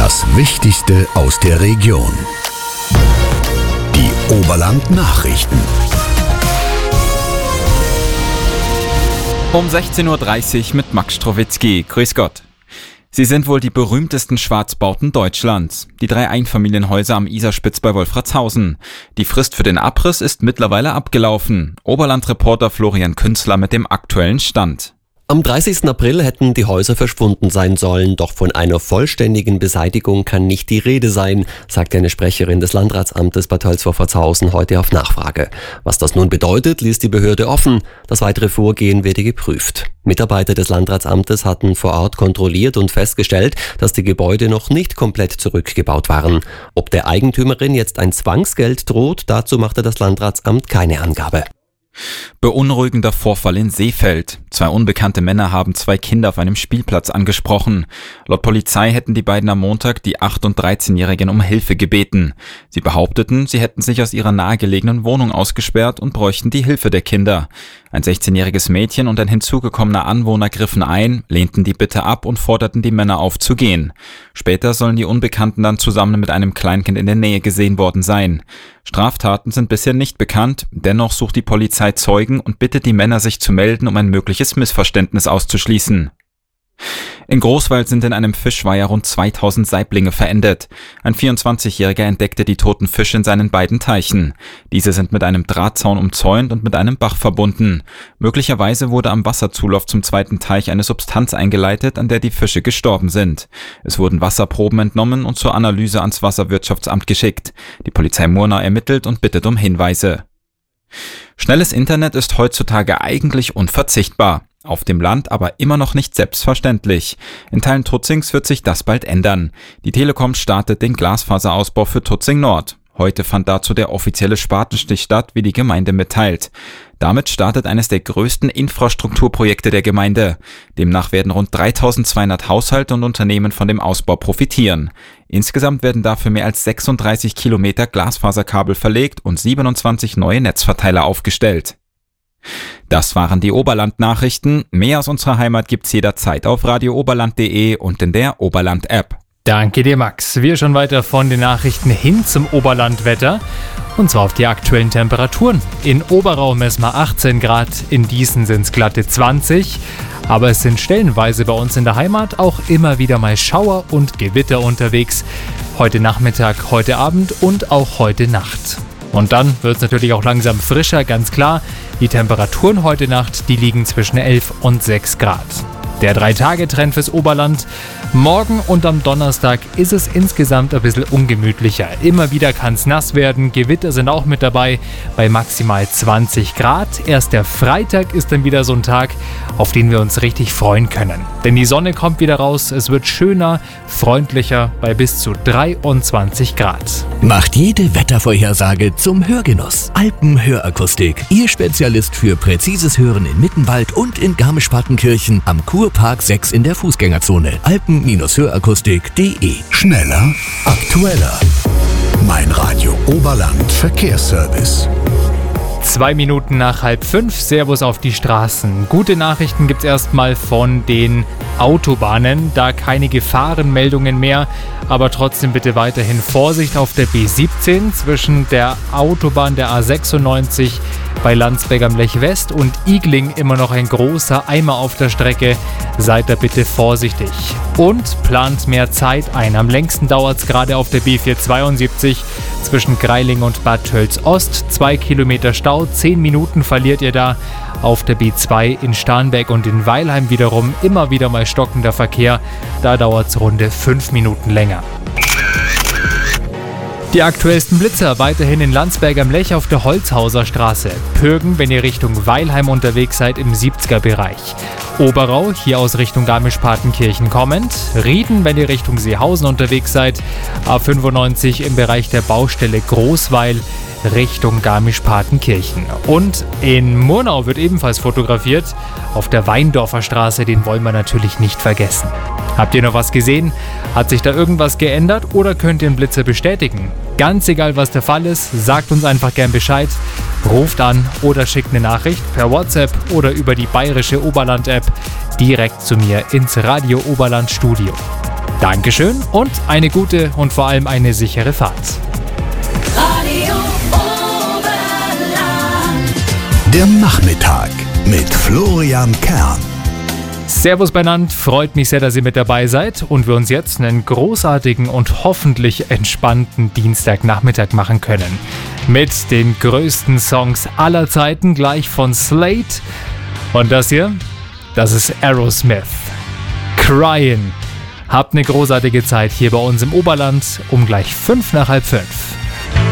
Das Wichtigste aus der Region. Die Oberland-Nachrichten. Um 16.30 Uhr mit Max Strowitzki. Grüß Gott. Sie sind wohl die berühmtesten Schwarzbauten Deutschlands. Die 3 Einfamilienhäuser am Isarspitz bei Wolfratshausen. Die Frist für den Abriss ist mittlerweile abgelaufen. Oberland-Reporter Florian Künzler mit dem aktuellen Stand. Am 30. April hätten die Häuser verschwunden sein sollen, doch von einer vollständigen Beseitigung kann nicht die Rede sein, sagte eine Sprecherin des Landratsamtes Bad Tölz-Wolfratshausen heute auf Nachfrage. Was das nun bedeutet, ließ die Behörde offen. Das weitere Vorgehen werde geprüft. Mitarbeiter des Landratsamtes hatten vor Ort kontrolliert und festgestellt, dass die Gebäude noch nicht komplett zurückgebaut waren. Ob der Eigentümerin jetzt ein Zwangsgeld droht, dazu machte das Landratsamt keine Angabe. Beunruhigender Vorfall in Seefeld. 2 unbekannte Männer haben 2 Kinder auf einem Spielplatz angesprochen. Laut Polizei hätten die beiden am Montag die 8- und 13-Jährigen um Hilfe gebeten. Sie behaupteten, sie hätten sich aus ihrer nahegelegenen Wohnung ausgesperrt und bräuchten die Hilfe der Kinder. Ein 16-jähriges Mädchen und ein hinzugekommener Anwohner griffen ein, lehnten die Bitte ab und forderten die Männer auf zu gehen. Später sollen die Unbekannten dann zusammen mit einem Kleinkind in der Nähe gesehen worden sein. Straftaten sind bisher nicht bekannt, dennoch sucht die Polizei Zeugen und bittet die Männer, sich zu melden, um ein mögliches Missverständnis auszuschließen. In Großwald sind in einem Fischweiher rund 2000 Saiblinge verendet. Ein 24-Jähriger entdeckte die toten Fische in seinen beiden Teichen. Diese sind mit einem Drahtzaun umzäunt und mit einem Bach verbunden. Möglicherweise wurde am Wasserzulauf zum zweiten Teich eine Substanz eingeleitet, an der die Fische gestorben sind. Es wurden Wasserproben entnommen und zur Analyse ans Wasserwirtschaftsamt geschickt. Die Polizei Murnau ermittelt und bittet um Hinweise. Schnelles Internet ist heutzutage eigentlich unverzichtbar. Auf dem Land aber immer noch nicht selbstverständlich. In Teilen Tutzings wird sich das bald ändern. Die Telekom startet den Glasfaserausbau für Tutzing Nord. Heute fand dazu der offizielle Spatenstich statt, wie die Gemeinde mitteilt. Damit startet eines der größten Infrastrukturprojekte der Gemeinde. Demnach werden rund 3200 Haushalte und Unternehmen von dem Ausbau profitieren. Insgesamt werden dafür mehr als 36 Kilometer Glasfaserkabel verlegt und 27 neue Netzverteiler aufgestellt. Das waren die Oberland-Nachrichten. Mehr aus unserer Heimat gibt's jederzeit auf radiooberland.de und in der Oberland-App. Danke dir, Max. Wir schon weiter von den Nachrichten hin zum Oberlandwetter. Und zwar auf die aktuellen Temperaturen. In Oberau messen wir 18 Grad, in Dießen sind es glatte 20. Aber es sind stellenweise bei uns in der Heimat auch immer wieder mal Schauer und Gewitter unterwegs. Heute Nachmittag, heute Abend und auch heute Nacht. Und dann wird es natürlich auch langsam frischer, ganz klar. Die Temperaturen heute Nacht, die liegen zwischen 11 und 6 Grad. Der 3-Tage-Trend fürs Oberland. Morgen und am Donnerstag ist es insgesamt ein bisschen ungemütlicher. Immer wieder kann es nass werden, Gewitter sind auch mit dabei bei maximal 20 Grad. Erst der Freitag ist dann wieder so ein Tag, auf den wir uns richtig freuen können. Denn die Sonne kommt wieder raus, es wird schöner, freundlicher bei bis zu 23 Grad. Macht jede Wettervorhersage zum Hörgenuss. Alpenhörakustik, Ihr Spezialist für präzises Hören in Mittenwald und in Garmisch-Partenkirchen am Kurpark 6 in der Fußgängerzone. Alpen-Hörakustik.de. Schneller, aktueller. Mein Radio Oberland Verkehrsservice. 2 Minuten nach 4:30, Servus auf die Straßen. Gute Nachrichten gibt's erstmal von den Autobahnen, da keine Gefahrenmeldungen mehr, aber trotzdem bitte weiterhin Vorsicht auf der B17 zwischen der Autobahn der A96 bei Landsberg am Lech West und Igling immer noch ein großer Eimer auf der Strecke. Seid da bitte vorsichtig. Und plant mehr Zeit ein. Am längsten dauert es gerade auf der B472 zwischen Greiling und Bad Tölz-Ost. 2 Kilometer Stau, 10 Minuten verliert ihr da. Auf der B2 in Starnberg und in Weilheim wiederum immer wieder mal stockender Verkehr. Da dauert es runde 5 Minuten länger. Die aktuellsten Blitzer weiterhin in Landsberg am Lech auf der Holzhauser Straße. Pürgen, wenn ihr Richtung Weilheim unterwegs seid, im 70er-Bereich. Oberau, hier aus Richtung Garmisch-Partenkirchen kommend. Rieden, wenn ihr Richtung Seehausen unterwegs seid. A95 im Bereich der Baustelle Großweil Richtung Garmisch-Partenkirchen. Und in Murnau wird ebenfalls fotografiert. Auf der Weindorfer Straße, den wollen wir natürlich nicht vergessen. Habt ihr noch was gesehen? Hat sich da irgendwas geändert oder könnt ihr den Blitzer bestätigen? Ganz egal, was der Fall ist, sagt uns einfach gern Bescheid. Ruft an oder schickt eine Nachricht per WhatsApp oder über die bayerische Oberland-App direkt zu mir ins Radio Oberland Studio. Dankeschön und eine gute und vor allem eine sichere Fahrt. Radio Oberland. Der Nachmittag mit Florian Kern. Servus beieinander, freut mich sehr, dass ihr mit dabei seid und wir uns jetzt einen großartigen und hoffentlich entspannten Dienstagnachmittag machen können. Mit den größten Songs aller Zeiten, gleich von Slade. Und das hier, das ist Aerosmith. Crying. Habt eine großartige Zeit hier bei uns im Oberland um gleich 5 nach halb 5.